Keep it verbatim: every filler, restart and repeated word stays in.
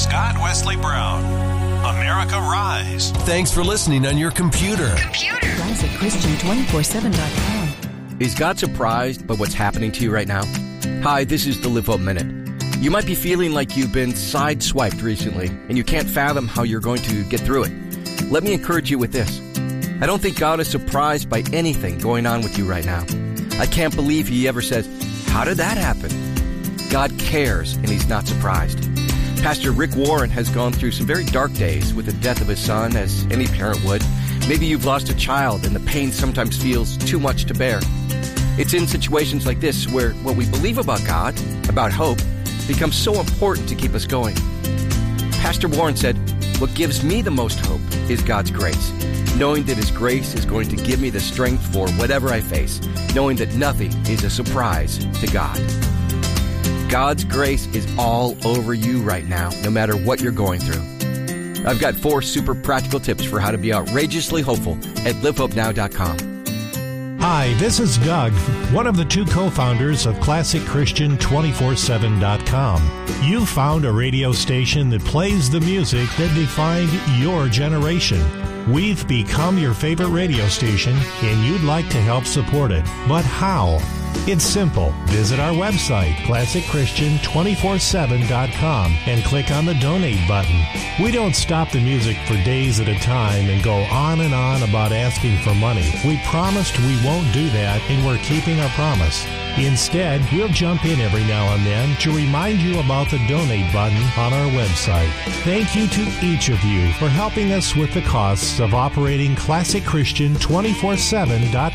Scott Wesley Brown. America Rise. Thanks for listening on your computer. Computer. Classic Christian two four seven dot com. Is God surprised by what's happening to you right now? Hi, this is the Live Hope Minute. You might be feeling like you've been sideswiped recently, and you can't fathom how you're going to get through it. Let me encourage you with this. I don't think God is surprised by anything going on with you right now. I can't believe He ever says, "How did that happen?" God cares, and He's not surprised. Pastor Rick Warren has gone through some very dark days with the death of his son, as any parent would. Maybe you've lost a child, and the pain sometimes feels too much to bear. It's in situations like this where what we believe about God, about hope, becomes so important to keep us going. Pastor Warren said, "What gives me the most hope is God's grace, knowing that His grace is going to give me the strength for whatever I face, knowing that nothing is a surprise to God." God's grace is all over you right now, no matter what you're going through. I've got four super practical tips for how to be outrageously hopeful at live hope now dot com. Hi, this is Doug, one of the two co-founders of Classic Christian two four seven dot com. You found a radio station that plays the music that defined your generation. We've become your favorite radio station, and you'd like to help support it. But how? It's simple. Visit our website, classic christian two four seven dot com, and click on the donate button. We don't stop the music for days at a time and go on and on about asking for money. We promised we won't do that, and we're keeping our promise. Instead, we'll jump in every now and then to remind you about the donate button on our website. Thank you to each of you for helping us with the costs of operating Classic Christian two four seven dot com.